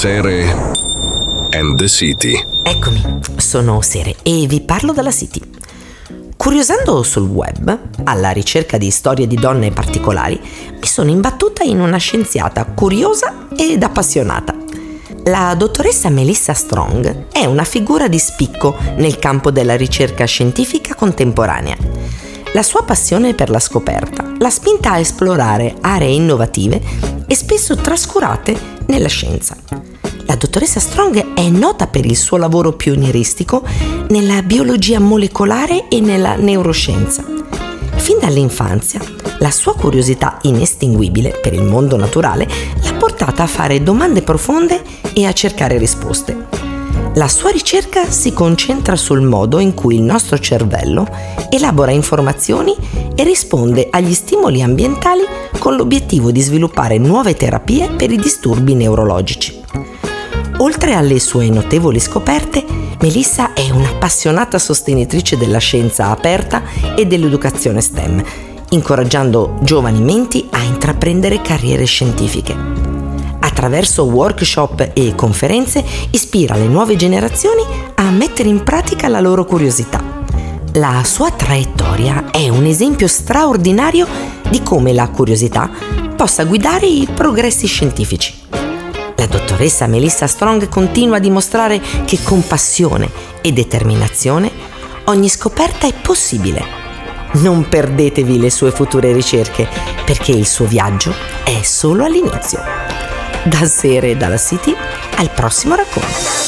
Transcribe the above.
Sere and the City. Eccomi, sono Sere e vi parlo dalla City. Curiosando sul web, alla ricerca di storie di donne particolari, mi sono imbattuta in una scienziata curiosa ed appassionata. La dottoressa Melissa Strong è una figura di spicco nel campo della ricerca scientifica contemporanea. La sua passione per la scoperta l'ha spinta a esplorare aree innovative e spesso trascurate nella scienza. La dottoressa Strong è nota per il suo lavoro pionieristico nella biologia molecolare e nella neuroscienza. Fin dall'infanzia, la sua curiosità inestinguibile per il mondo naturale l'ha portata a fare domande profonde e a cercare risposte. La sua ricerca si concentra sul modo in cui il nostro cervello elabora informazioni e risponde agli stimoli ambientali con l'obiettivo di sviluppare nuove terapie per i disturbi neurologici. Oltre alle sue notevoli scoperte, Melissa è un'appassionata sostenitrice della scienza aperta e dell'educazione STEM, incoraggiando giovani menti a intraprendere carriere scientifiche. Attraverso workshop e conferenze ispira le nuove generazioni a mettere in pratica la loro curiosità. La sua traiettoria è un esempio straordinario di come la curiosità possa guidare i progressi scientifici. La dottoressa Melissa Strong continua a dimostrare che con passione e determinazione ogni scoperta è possibile. Non perdetevi le sue future ricerche, perché il suo viaggio è solo all'inizio. Da Sere e dalla City, al prossimo racconto.